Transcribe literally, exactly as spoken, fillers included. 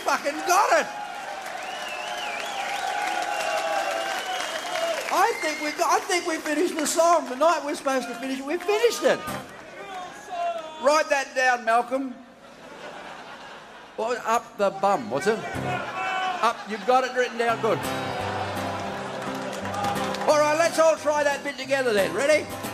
fucking got it. I think we got, I think we finished the song. The night we're supposed to finish it, we finished it. Write that down, Malcolm. What, up the bum, what's it? Up, you've got it written down, good. All right, let's all try that bit together then. Ready?